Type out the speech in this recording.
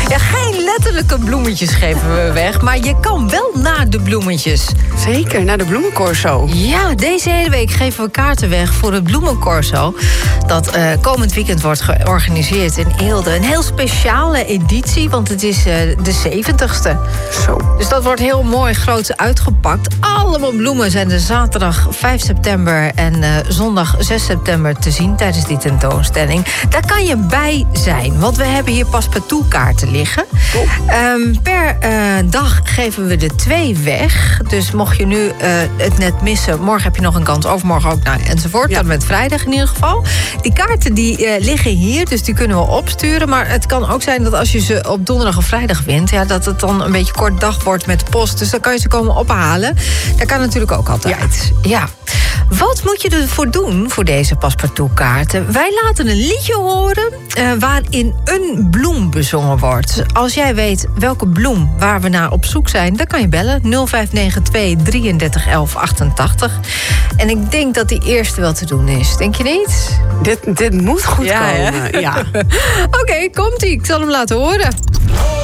Ja, geen letterlijke bloemetjes geven we weg, maar je kan wel naar de bloemetjes. Zeker, naar de bloemencorso. Ja, deze hele week geven we kaarten weg voor het bloemencorso. Dat komend weekend wordt georganiseerd in Eelde. Een heel speciale editie, want het is de 70ste. Zo. Dus dat wordt heel mooi groot uitgepakt. Allemaal bloemen zijn er zaterdag 5 september en zondag 6 september te zien tijdens die tentoonstelling. Daar kan je bij zijn, want we hebben hier paspartout kaarten liggen. Per dag geven we er 2 weg. Dus mocht je nu het net missen, morgen heb je nog een kans, overmorgen ook, nou, enzovoort. Ja. Tot met vrijdag in ieder geval. Die kaarten die liggen hier, dus die kunnen we opsturen. Maar het kan ook zijn dat als je ze op donderdag of vrijdag wint, ja, dat het dan een beetje kort dag wordt met de post. Dus dan kan je ze komen ophalen. Dat kan natuurlijk ook altijd. Ja. Wat moet je ervoor doen voor deze paspartoutkaarten? Wij laten een liedje horen waarin een bloem bezongen wordt. Als jij weet welke bloem waar we naar op zoek zijn, dan kan je bellen 0592 33 11 88. En ik denk dat die eerste wel te doen is. Denk je niet? Dit moet goed komen. Ja. Oké, komt-ie. Ik zal hem laten horen.